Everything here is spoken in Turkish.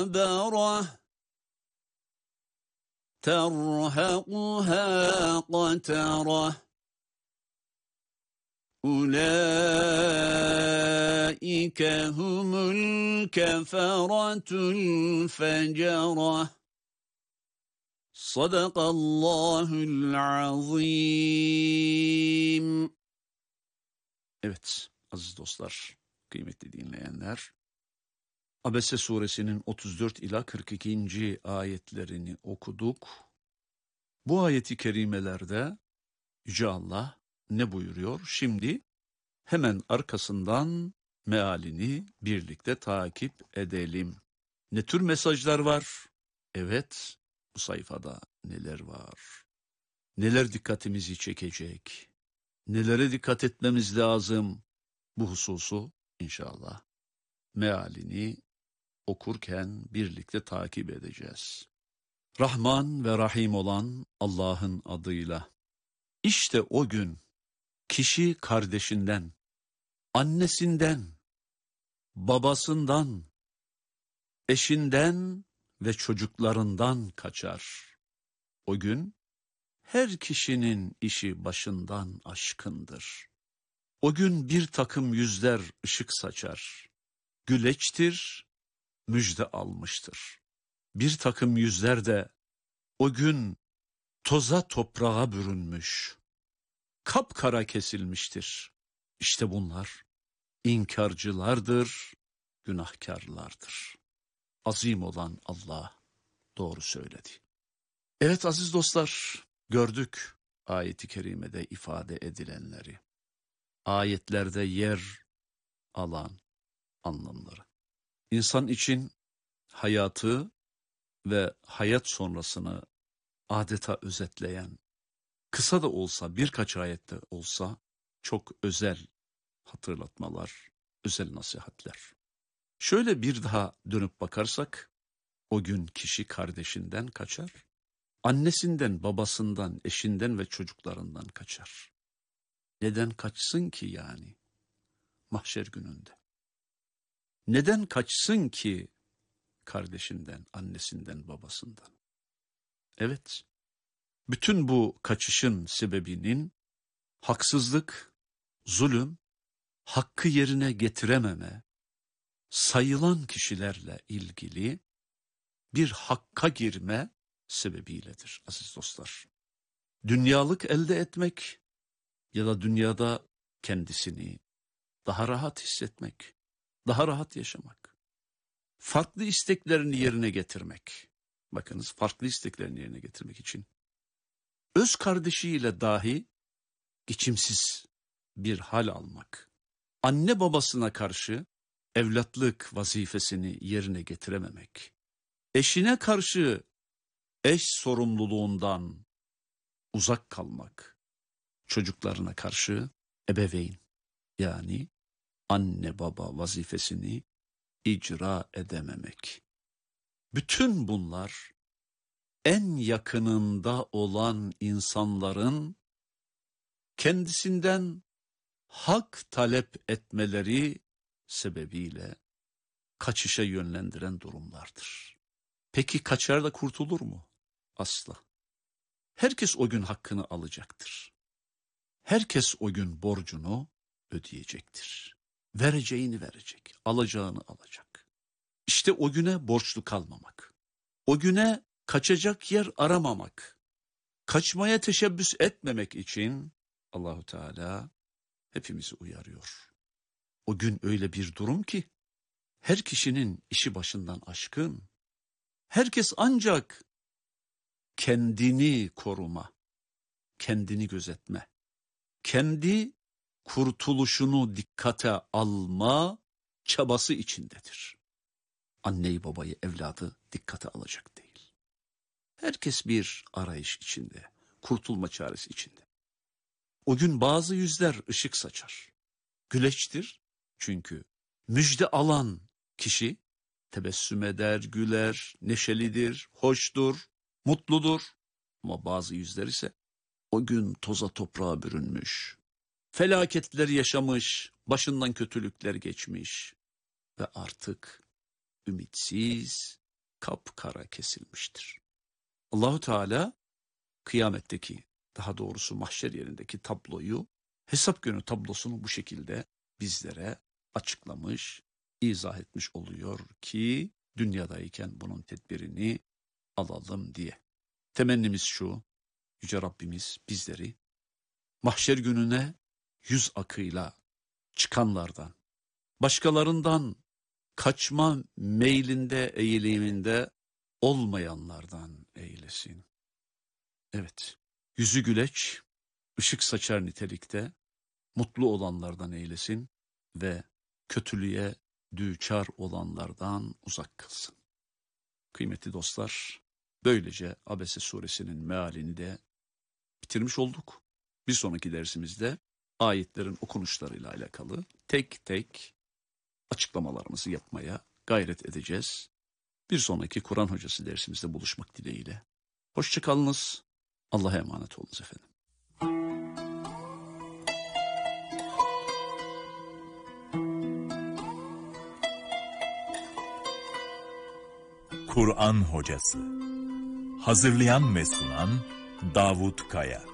بَرَةٌ تَرْهَقُهَا قَتَرَةٌ أُولَٰئِكَ هُمُ الْكَفَرَةُ الْفَجَرَةُ Sadakallahul azim. Evet aziz dostlar, kıymetli dinleyenler, Abese suresinin 34 ila 42. ayetlerini okuduk. Bu ayeti kerimelerde Yüce Allah ne buyuruyor? Şimdi hemen arkasından mealini birlikte takip edelim. Ne tür mesajlar var? Evet, bu sayfada neler var? Neler dikkatimizi çekecek? Nelere dikkat etmemiz lazım? Bu hususu inşallah mealini okurken birlikte takip edeceğiz. Rahman ve Rahim olan Allah'ın adıyla. İşte o gün kişi kardeşinden, annesinden, babasından, eşinden ve çocuklarından kaçar. O gün her kişinin işi başından aşkındır. O gün bir takım yüzler ışık saçar. Güleçtir, müjde almıştır. Bir takım yüzler de o gün toza toprağa bürünmüş, kapkara kesilmiştir. İşte bunlar inkarcılardır, günahkarlardır. Azim olan Allah doğru söyledi. Evet aziz dostlar, gördük ayet-i kerimede ifade edilenleri. Ayetlerde yer alan anlamları. İnsan için hayatı ve hayat sonrasını adeta özetleyen, kısa da olsa birkaç ayette olsa çok özel hatırlatmalar, özel nasihatler. Şöyle bir daha dönüp bakarsak, o gün kişi kardeşinden kaçar, annesinden, babasından, eşinden ve çocuklarından kaçar. Neden kaçsın ki yani mahşer gününde? Neden kaçsın ki kardeşinden, annesinden, babasından? Evet, bütün bu kaçışın sebebinin haksızlık, zulüm, hakkı yerine getirememe, sayılan kişilerle ilgili bir hakka girme sebebiyledir aziz dostlar. Dünyalık elde etmek ya da dünyada kendisini daha rahat hissetmek, daha rahat yaşamak, farklı isteklerini yerine getirmek, bakınız farklı isteklerini yerine getirmek için öz kardeşiyle dahi geçimsiz bir hal almak, anne babasına karşı evlatlık vazifesini yerine getirememek, eşine karşı eş sorumluluğundan uzak kalmak, çocuklarına karşı ebeveyn yani anne baba vazifesini icra edememek. Bütün bunlar en yakınında olan insanların kendisinden hak talep etmeleri sebebiyle kaçışa yönlendiren durumlardır. Peki kaçar da kurtulur mu? Asla. Herkes o gün hakkını alacaktır. Herkes o gün borcunu ödeyecektir. Vereceğini verecek, alacağını alacak. İşte o güne borçlu kalmamak. O güne kaçacak yer aramamak. Kaçmaya teşebbüs etmemek için Allahu Teala hepimizi uyarıyor. O gün öyle bir durum ki her kişinin işi başından aşkın. Herkes ancak kendini koruma, kendini gözetme, kendi kurtuluşunu dikkate alma çabası içindedir. Anneyi babayı evladı dikkate alacak değil. Herkes bir arayış içinde, kurtulma çaresi içinde. O gün bazı yüzler ışık saçar. Güleçtir çünkü müjde alan kişi tebessüm eder, güler, neşelidir, hoştur, mutludur. Ama bazı yüzler ise o gün toza toprağa bürünmüş, felaketler yaşamış, başından kötülükler geçmiş ve artık ümitsiz, kapkara kesilmiştir. Allahu Teala kıyametteki, daha doğrusu mahşer yerindeki tabloyu, hesap günü tablosunu bu şekilde bizlere açıklamış, izah etmiş oluyor ki dünyadayken bunun tedbirini alalım diye. Temennimiz şu: Yüce Rabbimiz bizleri mahşer gününe yüz akıyla çıkanlardan, başkalarından kaçma meylinde, eğiliminde olmayanlardan eylesin. Evet, yüzü güleç, ışık saçar nitelikte, mutlu olanlardan eylesin ve kötülüğe düçar olanlardan uzak kılsın. Kıymetli dostlar, böylece Abese suresinin mealini de bitirmiş olduk. Bir sonraki dersimizde ayetlerin okunuşlarıyla alakalı tek tek açıklamalarımızı yapmaya gayret edeceğiz. Bir sonraki Kur'an hocası dersimizde buluşmak dileğiyle. Hoşça kalınız. Allah'a emanet olunuz efendim. Kur'an hocası. Hazırlayan ve sunan Davut Kaya.